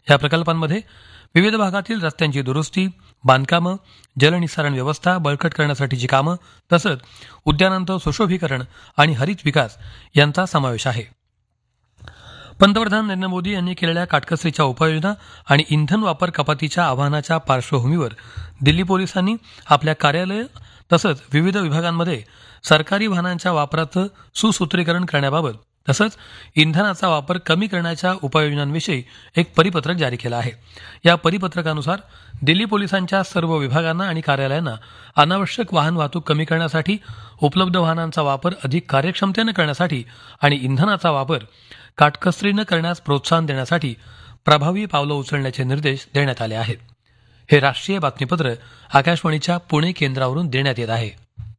या प्रकल्पांमध्ये विविध भागातील रस्त्यांची दुरुस्ती, बांधकामं, जलनिस्सारण व्यवस्था बळकट करण्यासाठीची कामं तसंच उद्यानांचं सुशोभीकरण आणि हरित विकास यांचा समावेश आहे. पंतप्रधान नरेंद्र मोदी यांनी केलेल्या काटकसरीच्या उपाययोजना आणि इंधन वापर कपातीच्या आवाहनाच्या पार्श्वभूमीवर दिल्ली पोलिसांनी आपल्या कार्यालयं तसंच विविध विभागांमध्ये सरकारी वाहनांच्या वापराचं सुसूत्रीकरण करण्याबाबत तसंच इंधनाचा वापर कमी करण्याच्या उपाययोजनांविषयी एक परिपत्रक जारी केलं आहे. या परिपत्रकानुसार दिल्ली पोलिसांच्या सर्व विभागांना आणि कार्यालयांना अनावश्यक वाहन वाहतूक कमी करण्यासाठी, उपलब्ध वाहनांचा वापर अधिक कार्यक्षमतेनं करण्यासाठी आणि इंधनाचा वापर काटकसरीनं करण्यास प्रोत्साहन देण्यासाठी प्रभावी पावलं उचलण्याचे निर्देश देण्यात आले आहेत. हे राष्ट्रीय बातमीपत्र आकाशवाणीच्या पुणे केंद्रावरून देण्यात येत आहे.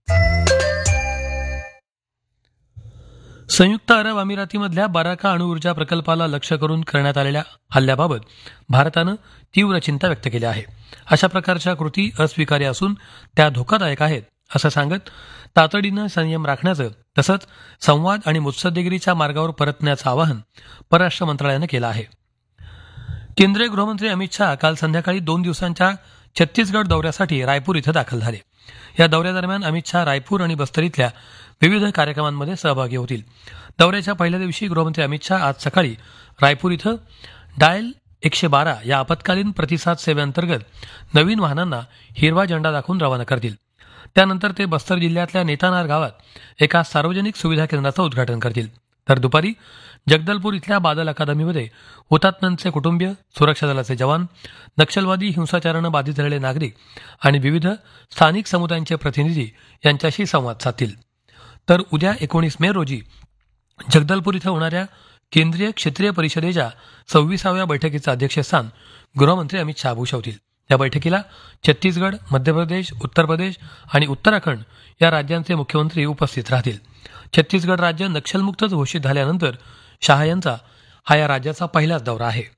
संयुक्त अरब अमिरातीमधल्या बराका अणुऊर्जा प्रकल्पाला लक्ष्य करून करण्यात आलेल्या हल्ल्याबाबत भारतानं तीव्र चिंता व्यक्त केली आहे. अशा प्रकारच्या कृती अस्वीकार्य असून त्या धोकादायक आहेत असं सांगत तातडीनं संयम राखण्याचं तसंच संवाद आणि मुत्सद्देगिरीच्या मार्गावर परतण्याचं आवाहन परराष्ट्र मंत्रालयानं केलं आहे. केंद्रीय गृहमंत्री अमित शहा काल संध्याकाळी 2 दिवसांच्या छत्तीसगड दौऱ्यासाठी रायपूर इथं दाखल झाले. या दौऱ्यादरम्यान अमित शहा रायपूर आणि बस्तर इथल्या विविध कार्यक्रमांमध्ये सहभागी होतील. दौऱ्याच्या पहिल्या दिवशी गृहमंत्री अमित शहा आज सकाळी रायपूर इथं डायल 112 या आपत्कालीन प्रतिसाद सेवेअंतर्गत नवीन वाहनांना हिरवा झेंडा दाखवून रवाना करतील. त्यानंतर ते बस्तर जिल्ह्यातल्या नेतानार गावात एका सार्वजनिक सुविधा केंद्राचं उद्घाटन करतील. तर दुपारी जगदलपूर इथल्या बादल अकादमीमध्ये हुतात्म्यांचे कुटुंबीय, सुरक्षा दलाचे जवान, नक्षलवादी हिंसाचारानं बाधित झालेले नागरिक आणि विविध स्थानिक समुदायांचे प्रतिनिधी यांच्याशी संवाद साधतील. तर उद्या 19 मे रोजी जगदलपूर इथं होणाऱ्या केंद्रीय क्षेत्रीय परिषदेच्या 26व्या बैठकीचं अध्यक्षस्थान गृहमंत्री अमित शहा भूषवतील. या बैठकीला छत्तीसगड, मध्य प्रदेश, उत्तर प्रदेश आणि उत्तराखंड या राज्यांचे मुख्यमंत्री उपस्थित राहतील. छत्तीसगड राज्य नक्षलमुक्त घोषित झाल्यानंतर शहा यांचा हा या राज्याचा पहिलाच दौरा आहे.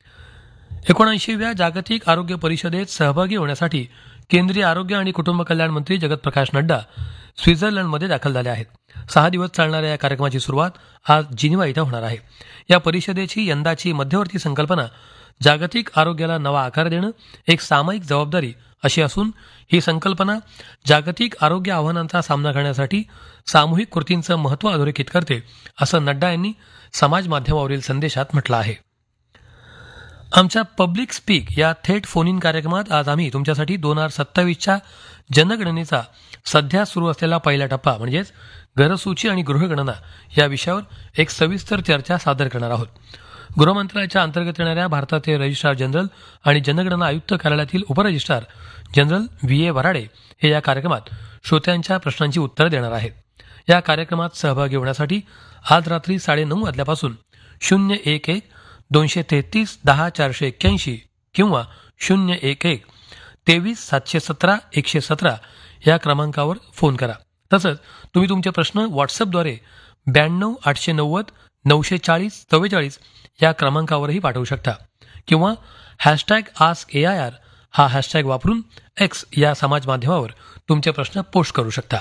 79व्या जागतिक आरोग्य परिषदेत सहभागी होण्यासाठी केंद्रीय आरोग्य आणि कुटुंब कल्याण मंत्री जगत प्रकाश नड्डा स्वित्झर्लंडमध्ये दाखल झाले आहेत. 6 दिवस चालणाऱ्या या कार्यक्रमाची सुरुवात आज जिनिव्हा इथं होणार आहे. या परिषदेची यंदाची मध्यवर्ती संकल्पना जागतिक आरोग्याला नवा आकार देणं, एक सामायिक जबाबदारी अशी असून ही संकल्पना जागतिक आरोग्य आव्हानांचा सामना करण्यासाठी सामूहिक कृतींचं महत्त्व अधोरेखित करते असं नड्डा यांनी समाज माध्यमावरील संदेशात म्हटलं आहे. आमच्या पब्लिक स्पीक या थेट फोन इन कार्यक्रमात आज आम्ही तुमच्यासाठी 2027च्या जनगणनेचा सध्या सुरू असलेला पहिला टप्पा म्हणजेच घरसूची आणि गृहगणना या विषयावर एक सविस्तर चर्चा सादर करणार आहोत. गृहमंत्रालयाच्या अंतर्गत येणाऱ्या भारताचे रजिस्ट्रार जनरल आणि जनगणना आयुक्त कार्यालयातील उपरजिस्ट्रार जनरल VA वराडे हे या कार्यक्रमात श्रोत्यांच्या प्रश्नांची उत्तरं देणार आहेत. या कार्यक्रमात सहभागी होण्यासाठी आज रात्री 9:30 वाजल्यापासून 011 233 10 481 किंवा 011 23 717 117 या क्रमांकावर फोन करा. तसंच तुम्ही तुमचे प्रश्न व्हॉट्सअपद्वारे 92 890 940 44 या क्रमांकावरही पाठवू शकता किंवा #AskAIR हा हॅशटॅग वापरून X या समाज माध्यमावर तुमचे प्रश्न पोस्ट करू शकता.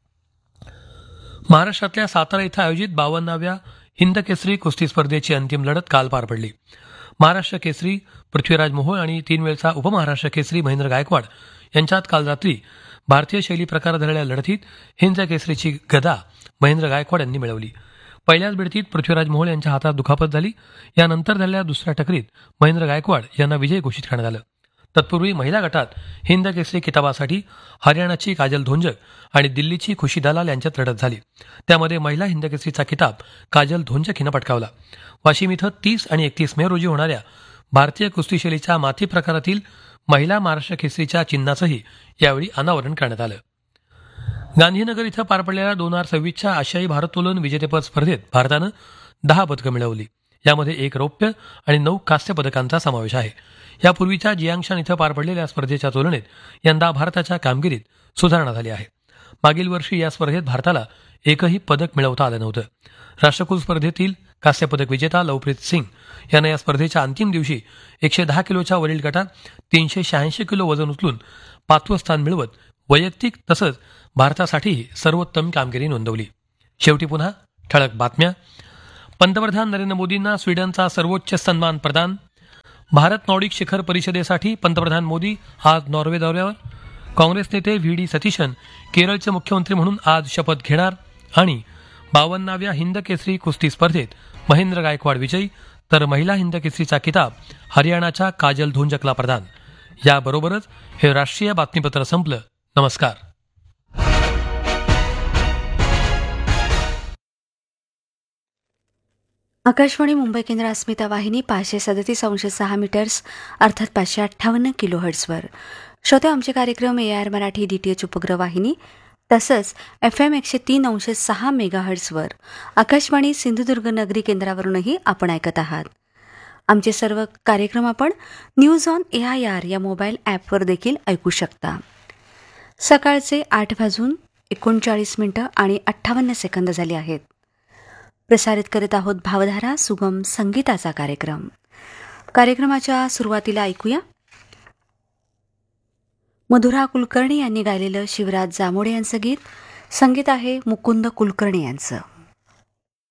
महाराष्ट्रातल्या सातारा इथं आयोजित 52व्या हिंद केसरी कुस्ती स्पर्धेची अंतिम लढत काल पार पडली. महाराष्ट्र केसरी पृथ्वीराज मोहोळ आणि 3 वेळचा उपमहाराष्ट्र केसरी महेंद्र गायकवाड यांच्यात काल रात्री भारतीय शैली प्रकार झालेल्या लढतीत हिंद केसरीची गदा महेंद्र गायकवाड यांनी मिळवली. पहिल्याच बिडतीत पृथ्वीराज मोहोळ यांच्या हातात दुखापत झाली. यानंतर झालेल्या दुसऱ्या टकरीत महेंद्र गायकवाड यांना विजय घोषित करण्यात आलं. तत्पूर्वी महिला गटात हिंद केसरी किताबासाठी हरियाणाची काजल धोंजक आणि दिल्लीची खुशी दलाल यांच्यात लढत झाली. त्यामध्ये महिला हिंद केसरीचा किताब काजल धोंजक हिनं पटकावला. वाशिम इथं 30 आणि 31 मे रोजी होणाऱ्या भारतीय कुस्ती शैलीच्या माथी प्रकारातील महिला महाराष्ट्र केसरीच्या चिन्हाचंही यावेळी अनावरण करण्यात आलं. गांधीनगर इथं पार पडलेल्या 2026च्या आशियाई भारोत्तोलन विजेतेपद स्पर्धेत भारतानं 10 पदकं मिळवली. यामध्ये 1 रौप्य आणि 9 कांस्य पदकांचा समावेश आहे. यापूर्वीच्या जियांगशान इथं पार पडलेल्या स्पर्धेच्या तुलनेत यंदा भारताच्या कामगिरीत सुधारणा झाली आहे. मागील वर्षी या स्पर्धेत भारताला एकही पदक मिळवता आलं नव्हतं. राष्ट्रकुल स्पर्धेतील कांस्य पदक विजेता लवप्रीत सिंग यानं या स्पर्धेच्या अंतिम दिवशी 110 किलोच्या वरील गटात 386 किलो वजन उचलून 5वं स्थान मिळवत वैयक्तिक तसंच भारतासाठीही सर्वोत्तम कामगिरी नोंदवली. शेवटी पुन्हा ठळक बातम्या. पंतप्रधान नरेंद्र मोदींना स्वीडनचा सर्वोच्च सन्मान प्रदान. भारत नॉर्डिक शिखर परिषदेसाठी पंतप्रधान मोदी आज नॉर्वे दौऱ्यावर. काँग्रेस नेते व्ही डी सतीशन केरळचे मुख्यमंत्री म्हणून आज शपथ घेणार. आणि 52व्या हिंद केसरी कुस्ती स्पर्धेत महेंद्र गायकवाड विजयी, तर महिला हिंद केसरीचा किताब हरियाणाच्या काजल धोंजकला प्रदान. याबरोबरच हे राष्ट्रीय बातमीपत्र संपलं. नमस्कार. आकाशवाणी मुंबई केंद्र अस्मिता वाहिनी 537.6 मीटर्स अर्थात 558 किलोहर्ट्झवर. श्रोते, आमचे कार्यक्रम AR मराठी DTH उपग्रह वाहिनी तसंच FM 103.6 मेगाहर्ट्झवर आकाशवाणी सिंधुदुर्ग नगरी केंद्रावरूनही आपण ऐकत आहात. आमचे सर्व कार्यक्रम आपण न्यूज ऑन AIR या मोबाईल ॲपवर देखील ऐकू शकता. सकाळचे 8:39 आणि 58 सेकंद झाले आहेत. प्रसारित करत आहोत भावधारा सुगम संगीताचा कार्यक्रम. कार्यक्रमाच्या सुरुवातीला ऐकूया मधुरा कुलकर्णी यांनी गायलेलं शिवराज जामोडे यांचं गीत. संगीत आहे मुकुंद कुलकर्णी यांचं.